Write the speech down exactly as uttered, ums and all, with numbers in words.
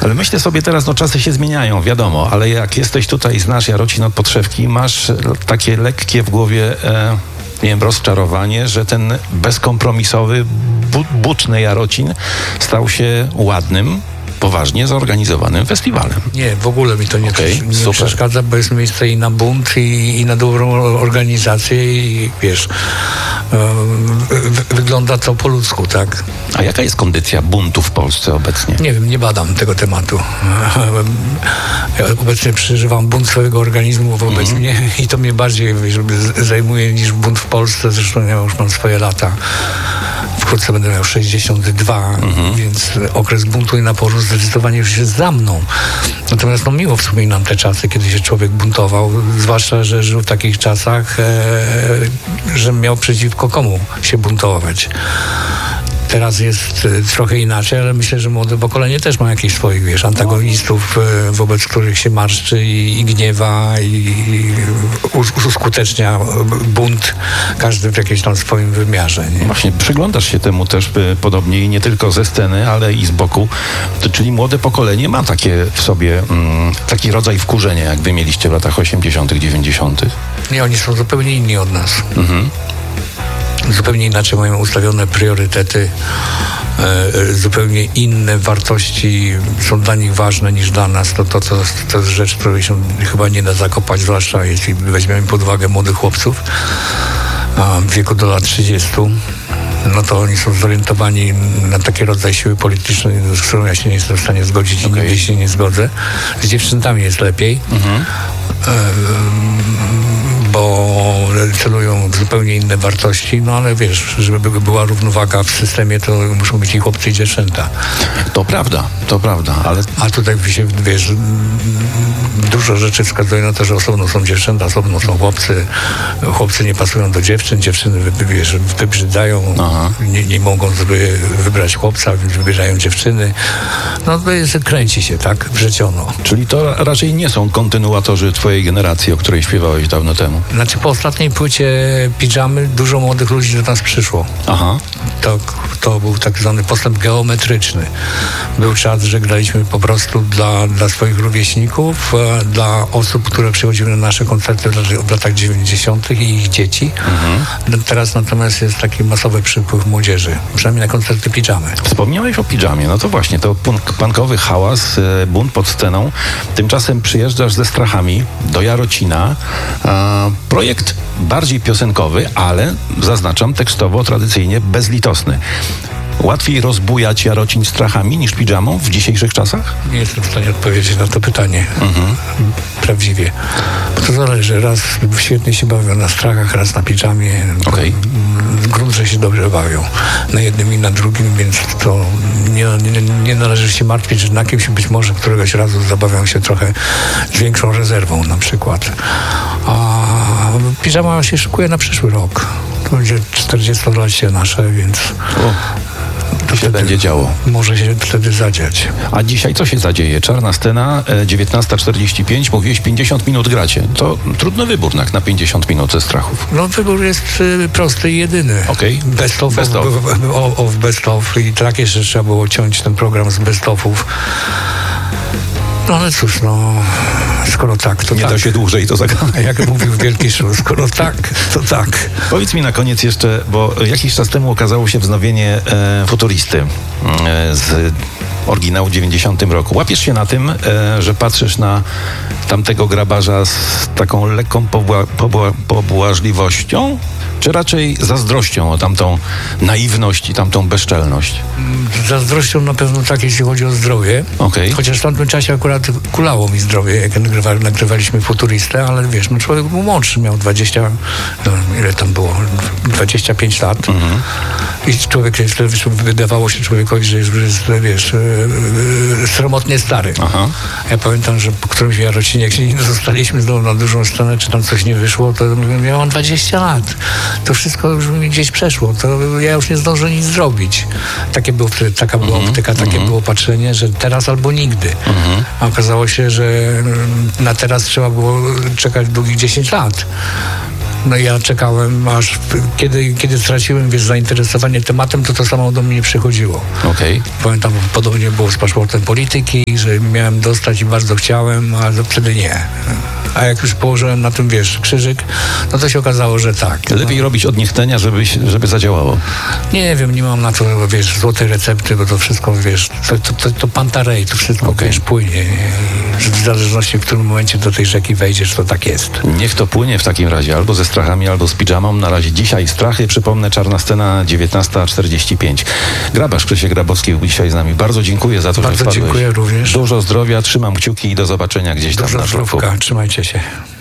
Ale myślę sobie teraz, no czasy się zmieniają, wiadomo, ale jak jesteś tutaj, znasz Jarocin od podszewki, masz takie lekkie w głowie, e, nie wiem, rozczarowanie, że ten bezkompromisowy, bu- buczny Jarocin stał się ładnym, poważnie zorganizowanym festiwalem. Nie, w ogóle mi to nie, okay, nie przeszkadza, bo jest miejsce i na bunt, i, i na dobrą organizację i wiesz, wy, wygląda to po ludzku, tak? A jaka jest kondycja buntu w Polsce obecnie? Nie wiem, nie badam tego tematu. Ja obecnie przeżywam bunt swojego organizmu wobec mm. mnie i to mnie bardziej wiesz, zajmuje niż bunt w Polsce, zresztą ja już mam swoje lata. Wkrótce będę miał sześćdziesiąt dwa, mm-hmm. więc okres buntu i naporu zdecydowanie już jest za mną. Natomiast no miło wspominam te czasy, kiedy się człowiek buntował, zwłaszcza, że żył w takich czasach, e, że miał przeciwko komu się buntować. Teraz jest trochę inaczej, ale myślę, że młode pokolenie też ma jakichś swoich, wiesz, antagonistów, wobec których się marszczy i, i gniewa i, i uskutecznia bunt, każdy w jakimś tam swoim wymiarze. Nie? Właśnie, przyglądasz się temu też y, podobnie i nie tylko ze sceny, ale i z boku. To, czyli młode pokolenie ma takie w sobie, mm, taki rodzaj wkurzenia, jak wy mieliście w latach osiemdziesiątych, dziewięćdziesiątych. Nie, oni są zupełnie inni od nas. Mhm. Zupełnie inaczej mają ustawione priorytety, e, zupełnie inne wartości są dla nich ważne niż dla nas. To, to, to, to jest rzecz, której się chyba nie da zakopać, zwłaszcza jeśli weźmiemy pod uwagę młodych chłopców a, w wieku do lat trzydziestu. No to oni są zorientowani na taki rodzaj siły politycznej, z którą ja się nie jestem w stanie zgodzić i okay. nigdy się nie zgodzę. Z dziewczynami jest lepiej. Mhm. E, bo celują w zupełnie inne wartości, no ale wiesz, żeby była równowaga w systemie, to muszą być i chłopcy i dziewczęta. To prawda, to prawda, ale... A tutaj się, wiesz, dużo rzeczy wskazuje na to, że osobno są dziewczęta, osobno są chłopcy, chłopcy nie pasują do dziewczyn, dziewczyny, wiesz, wybrzydzają, nie, nie mogą sobie wybrać chłopca, więc wybierają dziewczyny. No to jest, kręci się, tak, wrzeciono. Czyli to raczej nie są kontynuatorzy twojej generacji, o której śpiewałeś dawno temu. Znaczy po ostatniej płycie Pidżamy dużo młodych ludzi do nas przyszło. Aha. To, to był tak zwany postęp geometryczny. Był czas, że graliśmy po prostu dla, dla swoich rówieśników, dla osób, które przychodziły na nasze koncerty w latach dziewięćdziesiątych i ich dzieci. Mhm. Teraz natomiast jest taki masowy przypływ młodzieży, przynajmniej na koncerty Pidżamy. Wspomniałeś o Pidżamie, no to właśnie, to punk- punkowy hałas, bunt pod sceną. Tymczasem przyjeżdżasz ze Strachami do Jarocina. A, projekt bardziej piosenkowy, ale zaznaczam tekstowo, tradycyjnie bezlitosny. Łatwiej rozbujać Jarocin strachami niż Pidżamą w dzisiejszych czasach? Nie jestem w stanie odpowiedzieć na to pytanie mhm. prawdziwie. Bo to zależy. Raz świetnie się bawią na strachach, raz na Pidżamie. Okay. Grunt, że się dobrze bawią. Na jednym i na drugim, więc to nie, nie, nie należy się martwić, że na kimś być może któregoś razu zabawią się trochę z większą rezerwą na przykład. A Pidżama się szykuje na przyszły rok. To będzie czterdziestolecie nasze, więc... O. To się będzie działo. Może się wtedy zadziać. A dzisiaj co się zadzieje? Czarna scena, dziewiętnasta czterdzieści pięć, mówiłeś pięćdziesiąt minut gracie. To trudny wybór na pięćdziesiąt minut ze Strachów. No wybór jest y, prosty i jedyny. Okej. Okay. Best of, best of. O, o, best of. I tak jeszcze trzeba było ciąć ten program z best ofów. No ale cóż, no... Skoro tak, to nie tak. da się dłużej to zagadać. Jak mówił Wielki Szul, skoro tak, to tak. Powiedz mi na koniec jeszcze, bo jakiś czas temu okazało się wznowienie e, Futuristy e, z oryginału w dziewięćdziesiątym roku. Łapiesz się na tym, e, że patrzysz na tamtego grabarza z taką lekką pobła, pobła, pobłażliwością, czy raczej zazdrością o tamtą naiwność i tamtą bezczelność? Zazdrością na pewno tak, jeśli chodzi o zdrowie. Okay. Chociaż w tamtym czasie akurat kulało mi zdrowie, jak nagrywali, nagrywaliśmy Futurystę, ale wiesz, no człowiek był młodszy, miał dwadzieścia, no, ile tam było, dwadzieścia pięć lat. Mm-hmm. I człowiek, wydawało się człowiekowi, że już jest, wiesz, yy, sromotnie stary. Aha. Ja pamiętam, że po którymś Jarocinie, jak się nie zostaliśmy znowu na dużą scenę, czy tam coś nie wyszło, to miałam dwadzieścia lat. To wszystko już mi gdzieś przeszło. To ja już nie zdążę nic zrobić. Takie było wtedy, taka była mm-hmm. optyka, takie mm-hmm. było patrzenie, że teraz albo nigdy. Mm-hmm. A okazało się, że na teraz trzeba było czekać długich dziesięć lat. No ja czekałem, aż kiedy, kiedy straciłem, wiesz, zainteresowanie tematem, to to samo do mnie przychodziło. Okej. Pamiętam, podobnie było z paszportem polityki, że miałem dostać i bardzo chciałem, ale wtedy nie. A jak już położyłem na tym, wiesz, krzyżyk, no to się okazało, że tak. Lepiej no. robić od niechcenia, żeby, żeby zadziałało. Nie wiem, nie mam na to, wiesz, złotej recepty, bo to wszystko, wiesz, to, to, to, to pantarej, to wszystko, Okay. wiesz, płynie. W zależności, w którym momencie do tej rzeki wejdziesz, to tak jest. Niech to płynie w takim razie, albo ze strachami, albo z pidżamą. Na razie dzisiaj strachy, przypomnę, czarna scena, dziewiętnasta czterdzieści pięć. Grabarz Krzysiek Grabowski był dzisiaj z nami. Bardzo dziękuję za to, Bardzo że wpadłeś. dziękuję również. Dużo zdrowia, trzymam kciuki i do zobaczenia gdzieś tam Dużo na szlaku. zdrówka, trzymajcie się.